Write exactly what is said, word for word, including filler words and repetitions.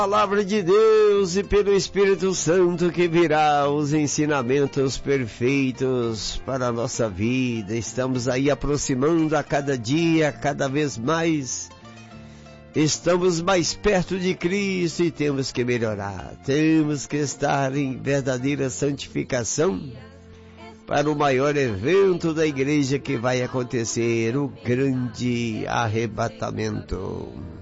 Palavra de Deus e pelo Espírito Santo que virá os ensinamentos perfeitos para a nossa vida. Estamos aí aproximando a cada dia, cada vez mais. Estamos mais perto de Cristo e temos que melhorar. Temos que estar em verdadeira santificação para o maior evento da igreja que vai acontecer, o grande arrebatamento.